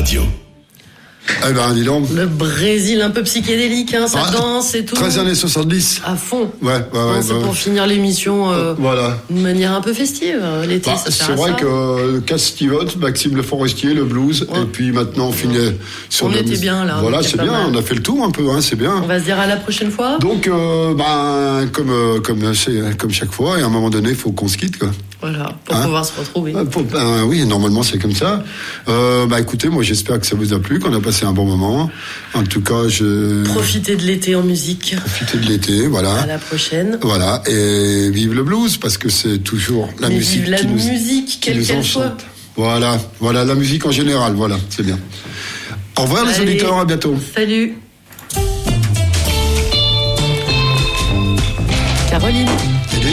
Radio. Eh ben, dis donc. Le Brésil un peu psychédélique, hein, ça danse et tout. 13 années 70. À fond. Ouais. C'est pour finir l'émission voilà. de manière un peu festive. L'été, ça sert à ça. C'est vrai que Cat Stevens, Maxime Le Forestier, le blues, et puis maintenant on finit sur on était bien là. Voilà, c'est bien, on a fait le tour un peu, hein, c'est bien. On va se dire à la prochaine fois. Donc, comme chaque fois, et à un moment donné, il faut qu'on se quitte, quoi. Voilà, pour pouvoir se retrouver. Oui, normalement c'est comme ça. Écoutez, moi j'espère que ça vous a plu, qu'on a passé un bon moment. En tout cas, Profitez de l'été en musique. Profitez de l'été, voilà. À la prochaine. Voilà, et vive le blues, parce que c'est toujours la musique. Vive la musique, quelle qu'elle soit. Voilà, la musique en général, voilà, c'est bien. Au revoir les auditeurs, à bientôt. Salut. Caroline.